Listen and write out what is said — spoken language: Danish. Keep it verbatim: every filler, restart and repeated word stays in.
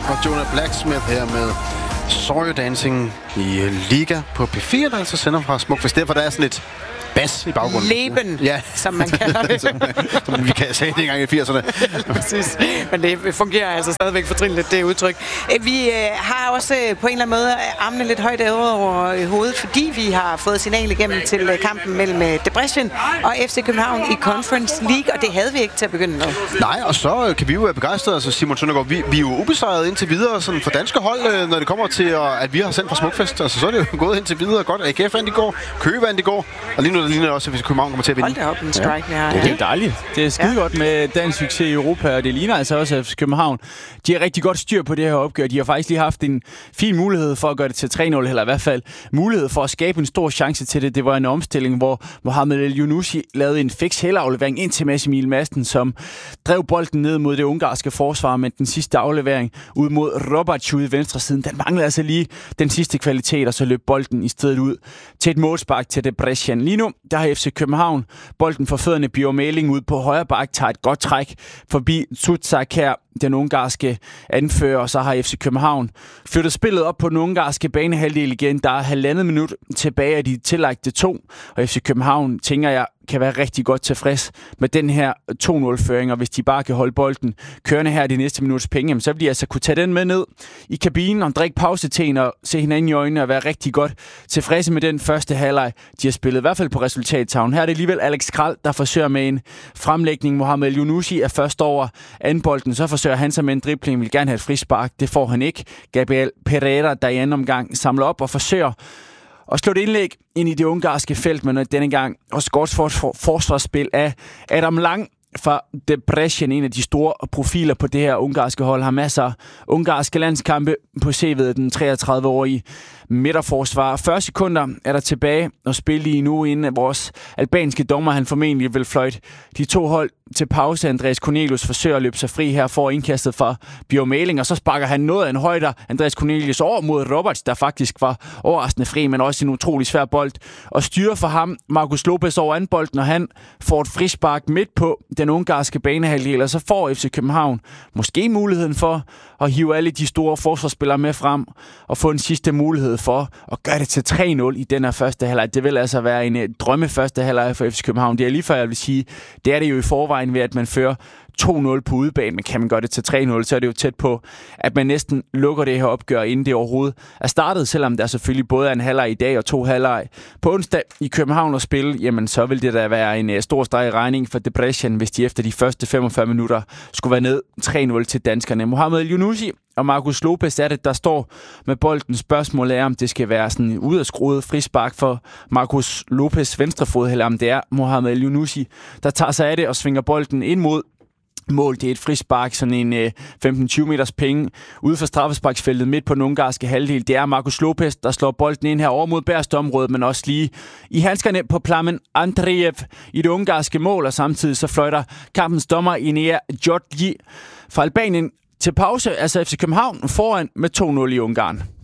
og Jonah Blacksmith her med Sorry Dancing i Liga på P fire, der altså sender fra Smukfest. Derfor der er sådan lidt bas i baggrunden. Leben, ja. som man kalder det. som, som vi kan sige det engang i firserne. Præcis. Men det fungerer altså stadigvæk fortrinligt, det udtryk. Vi øh, har også øh, på en eller anden måde armene lidt højt over øh, hovedet, fordi vi har fået signal igennem til øh, kampen mellem øh, Debrecen og F C København i Conference League, og det havde vi ikke til at begynde med. Nej, og så kan vi jo være begejstrede. Altså Simon Søndergaard, vi, vi er jo ubesejret indtil videre sådan for danske hold, øh, når det kommer til, øh, at vi har sendt fra Smukfest. Altså så er det jo gået indtil videre godt. A G F vandt i går, Køge vandt i går, og lige nu der ligner også, at København kommer til at vinde. Hold da op, en strike ja. Ja, det er dejligt. Det er skide ja. godt med dansk succes i Europa, og det ligner altså også, at København, de har rigtig godt styr på det her opgør. De har faktisk lige haft en fin mulighed for at gøre det til tre nul, eller i hvert fald mulighed for at skabe en stor chance til det. Det var en omstilling, hvor Mohamed El-Yunusi lavede en fix helaflevering ind til Mads Emil Madsen, som drev bolden ned mod det ungarske forsvar, men den sidste aflevering ud mod Robac ude i venstre siden, den manglede altså lige den sidste kvalitet, og så løb bolden i stedet ud til et målspark til Debrecen. Lige nu, der har F C København bolden for fødderne. Bjørn Mæling ud på højre bak tager et godt træk forbi Tsutsak her, den ungarske anfører, og så har F C København flyttet spillet op på den ungarske banehalvdel igen. Der er halvandet minut tilbage af de tillagte to, og F C København, tænker jeg, kan være rigtig godt tilfreds med den her to nul-føring, og hvis de bare kan holde bolden kørende her de næste minuts penge, så vil de altså kunne tage den med ned i kabinen og drikke pauseteen og se hinanden i øjnene og være rigtig godt tilfredse med den første halvleg, de har spillet, i hvert fald på resultattavlen. Her er det alligevel Alex Kral, der forsøger med en fremlægning. Mohamed El-Yunusi er først over anden bolden, så forsøger han sig med en dribling, vil gerne have et frispark, det får han ikke. Gabriel Pereira, der i anden omgang samler op og forsøger og slå et indlæg ind i det ungarske felt, men denne gang også godt for, for forsvarsspil af Adam Lang fra Debrecen, en af de store profiler på det her ungarske hold, har masser af ungarske landskampe på C V'et, den treogtredive-årige midterforsvar. fyrre sekunder er der tilbage at spille i nu, inden vores albanske dommer, han formentlig vil fløjte de to hold til pause. Andreas Cornelius forsøger at løbe sig fri her for indkastet fra Bjørn Mæling, og så sparker han noget af en højder Andreas Cornelius over mod Roberts, der faktisk var overraskende fri, men også en utrolig svær bold og styre for ham. Marcus Lopez over anden bolden, og han får et frispark midt på den ungarske banehalvdel, og så får F C København måske muligheden for at hive alle de store forsvarsspillere med frem og få en sidste mulighed for at gøre det til tre nul i den her første halvleg. Det vil altså være en drømme første halvleg for F C København. Det er lige før, jeg vil sige, det er det jo i forvejen ved, at man fører to nul på udebane, men kan man gøre det til tre nul, så er det jo tæt på, at man næsten lukker det her opgør, inden det overhovedet er startet, selvom der selvfølgelig både er en halvleg i dag og to halvleg på onsdag i København at spille, jamen så vil det da være en stor streg i regning for Debrecen, hvis de efter de første femogfyrre minutter skulle være ned tre nul til danskerne. Mohamed El-Yunusi og Marcus Lopez er det, der står med bolden. Spørgsmålet er, om det skal være sådan ud af skruet frispark for Marcus Lopez venstrefod, eller om det er Mohamed El-Yunusi, der tager sig af det og svinger bolden ind mod mål. Det er et frispark, sådan en øh, femten til tyve meters penge ude for straffesparksfeltet midt på den ungarske halvdel. Det er Marcus Lopez, der slår bolden ind her over mod Bærstområdet, men også lige i handskerne på Plamen Andreev i det ungarske mål, og samtidig så fløjter kampens dommer Inea Georgi fra Albanien til pause, altså F C København foran med to nul i Ungarn.